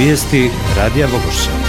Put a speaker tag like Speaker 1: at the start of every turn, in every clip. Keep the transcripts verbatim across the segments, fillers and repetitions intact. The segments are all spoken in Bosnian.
Speaker 1: Vijesti Radija Vogošća.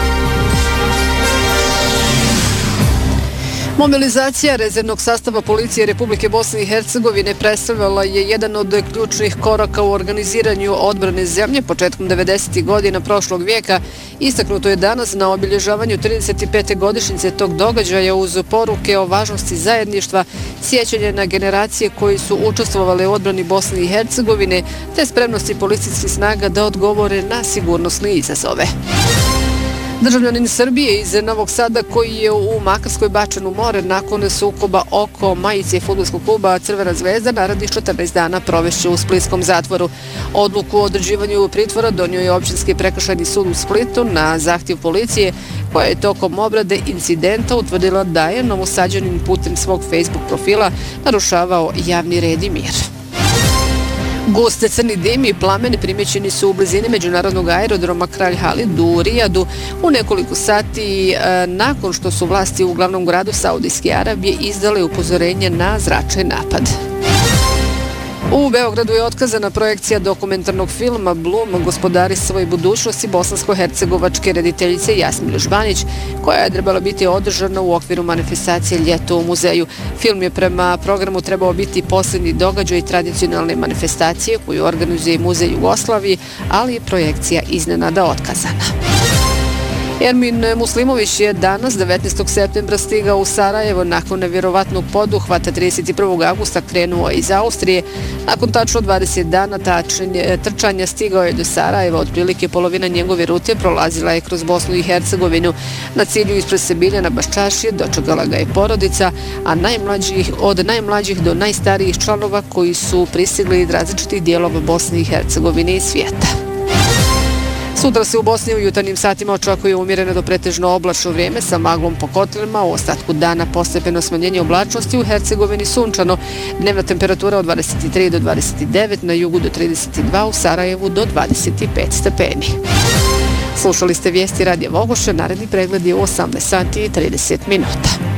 Speaker 2: Mobilizacija rezervnog sastava policije Republike Bosne i Hercegovine predstavljala je jedan od ključnih koraka u organiziranju odbrane zemlje početkom devedesetih godina prošlog vijeka. Istaknuto je danas na obilježavanju trideset pete godišnjice tog događaja uz poruke o važnosti zajedništva, sjećanje na generacije koji su učestvovale u odbrani Bosne i Hercegovine, te spremnosti policijskih snaga da odgovore na sigurnosne izazove. Državljanin Srbije iz Novog Sada koji je u Makarskoj bačen u more nakon sukoba oko majice fudbalskog kluba Crvena zvezda narednih četrnaest dana provešće u splitskom zatvoru. Odluku o određivanju pritvora donio je Općinski prekršajni sud u Splitu na zahtjev policije koja je tokom obrade incidenta utvrdila da je Novosađanin putem svog Facebook profila narušavao javni red i mir. Guste crni dim i plameni primjećeni su u blizini međunarodnog aerodroma Kralj Halid u Rijadu u nekoliko sati e, nakon što su vlasti u glavnom gradu Saudijske Arabije izdale upozorenje na zračni napad. U Beogradu je otkazana projekcija dokumentarnog filma Blum gospodari svoje budućnosti bosansko-hercegovačke rediteljice Jasmine Žbanić, koja je trebala biti održana u okviru manifestacije Ljeto u muzeju. Film je prema programu trebao biti posljednji događaj tradicionalne manifestacije koju organizuje Muzej Jugoslavije, ali je projekcija iznenada otkazana. Ermin Muslimović je danas, devetnaestog septembra, stigao u Sarajevo nakon nevjerovatnog poduhvata. trideset prvog avgusta krenuo iz Austrije. Nakon tačno dvadeset dana tačenje, trčanja stigao je do Sarajeva. Otprilike polovina njegove rute prolazila je kroz Bosnu i Hercegovinu. Na cilju ispred Sebiljana Baščašije dočekala ga je porodica, a najmlađih, od najmlađih do najstarijih članova koji su pristigli iz različitih dijelova Bosne i Hercegovine i svijeta. Sutra se u Bosni u jutarnjim satima očekuje umjereno do pretežno oblačno vrijeme sa maglom po kotlima. U ostatku dana postepeno smanjenje oblačnosti, u Hercegovini sunčano. Dnevna temperatura od dvadeset tri do dvadeset devet, na jugu do trideset dva, u Sarajevu do dvadeset pet stepeni. Slušali ste vijesti Radija Vogošća, naredni pregled je u osamnaest sati i trideset minuta.